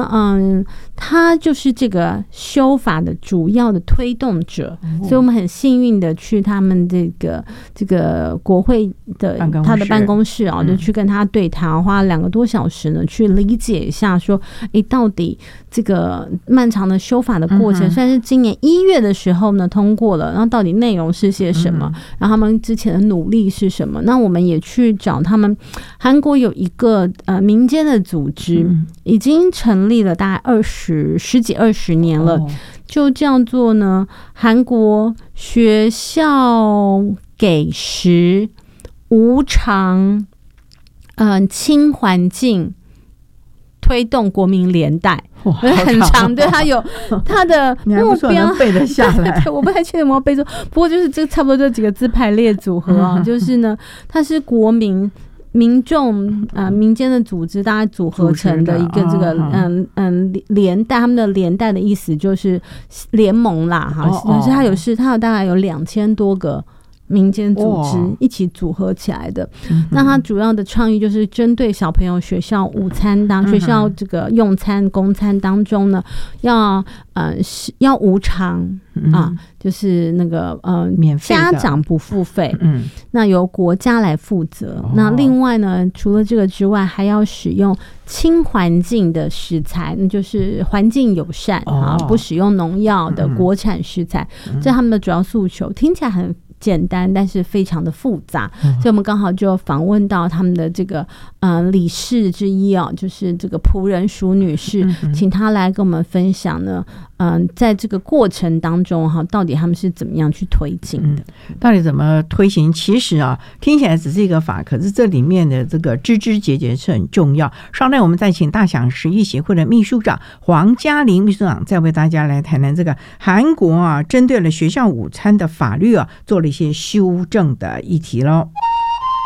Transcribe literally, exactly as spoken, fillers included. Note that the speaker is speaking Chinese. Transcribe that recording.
呢，嗯，他就是这个修法的主要的推动者，哦、所以我们很幸运的去他们这个这个国会的他的办公室啊、哦，就去跟他对谈，花了两个多小时呢，去理解一下说，哎，到底这个漫长的修法的过程，虽然是今年一月的时候呢通过了，然后到底内容是些什么，嗯、然后他们之前的努力是什么？那我们也去找他们，韩国有一个呃民间的组织，嗯、已经成立了大概二十十几二十年了，哦、就叫做呢韩国学校给食无偿嗯轻环境推动国民连带。很长，对，他有他的目标， 背得下来。 我不太确定有没有背住，不过就是这差不多这几个字排列组合啊，就是呢，它是国民民众呃民间的组织大概组合成的一个这个嗯嗯连带，他们的连带的意思就是联盟啦哈，就是它有是它有大概有两千多个。民间组织一起组合起来的，哦、那它主要的倡议就是针对小朋友学校午餐当、嗯、学校这个用餐公餐当中呢，要呃要无偿、嗯、啊，就是那个呃免费家长不付费， 嗯， 那由国家来负责。哦、那另外呢，除了这个之外，还要使用轻环境的食材，那就是环境友善、哦、啊，不使用农药的国产食材，嗯、这是他们的主要诉求。听起来很简单，但是非常的复杂，嗯、所以我们刚好就访问到他们的这个呃理事之一啊，就是这个朴仁淑女士，嗯、请她来跟我们分享呢，嗯、呃，在这个过程当中哈，到底他们是怎么样去推进的、 嗯？到底怎么推行？其实啊，听起来只是一个法，可是这里面的这个枝枝节节是很重要。稍待，我们再请大享食育协会的秘书长黄嘉玲秘书长，再为大家来谈谈这个韩国啊，针对了学校午餐的法律啊，做了一些修正的议题咯。